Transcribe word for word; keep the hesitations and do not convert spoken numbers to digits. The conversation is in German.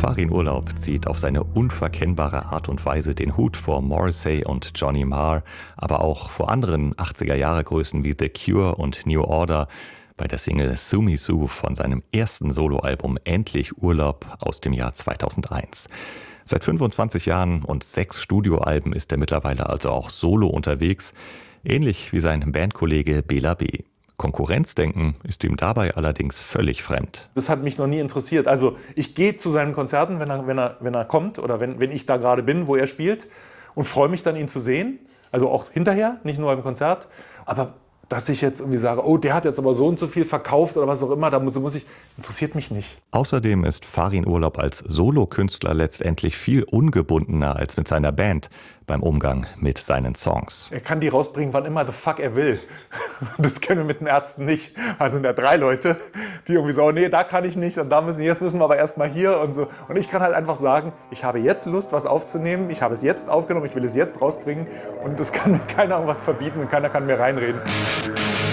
Farin Urlaub zieht auf seine unverkennbare Art und Weise den Hut vor Morrissey und Johnny Marr, aber auch vor anderen achtziger-Jahre-Größen wie The Cure und New Order. Bei der Single Sue Me Sue von seinem ersten Soloalbum Endlich Urlaub aus dem Jahr zweitausendeins. Seit fünfundzwanzig Jahren und sechs Studioalben ist er mittlerweile also auch solo unterwegs, ähnlich wie sein Bandkollege Bela B. Konkurrenzdenken ist ihm dabei allerdings völlig fremd. Das hat mich noch nie interessiert. Also ich gehe zu seinen Konzerten, wenn er, wenn er, wenn er kommt oder wenn, wenn ich da gerade bin, wo er spielt, und freue mich dann, ihn zu sehen. Also auch hinterher, nicht nur beim Konzert. Aber dass ich jetzt irgendwie sage, oh, der hat jetzt aber so und so viel verkauft oder was auch immer, da muss, muss ich, interessiert mich nicht. Außerdem ist Farin Urlaub als Solokünstler letztendlich viel ungebundener als mit seiner Band beim Umgang mit seinen Songs. Er kann die rausbringen, wann immer the fuck er will. Das können wir mit den Ärzten nicht. Also sind ja drei Leute, die irgendwie sagen, nee, da kann ich nicht und da müssen, jetzt müssen wir aber erstmal hier und so. Und ich kann halt einfach sagen, ich habe jetzt Lust, was aufzunehmen, ich habe es jetzt aufgenommen, ich will es jetzt rausbringen und es kann mir keiner irgendwas verbieten und keiner kann mir reinreden.